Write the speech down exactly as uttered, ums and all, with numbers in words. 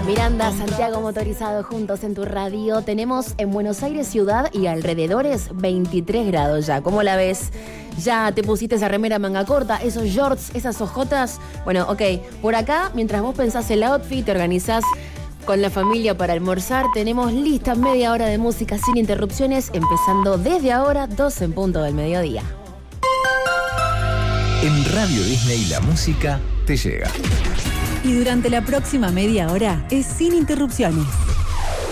Miranda, Santiago motorizado juntos en tu radio. Tenemos en Buenos Aires ciudad y alrededores veintitrés grados ya. ¿Cómo la ves? Ya te pusiste esa remera manga corta, esos shorts, esas ojotas. Bueno, ok, por acá, mientras vos pensás el outfit, te organizás con la familia para almorzar, tenemos lista media hora de música sin interrupciones, empezando desde ahora, doce en punto del mediodía. En Radio Disney la música te llega. Y durante la próxima media hora es sin interrupciones.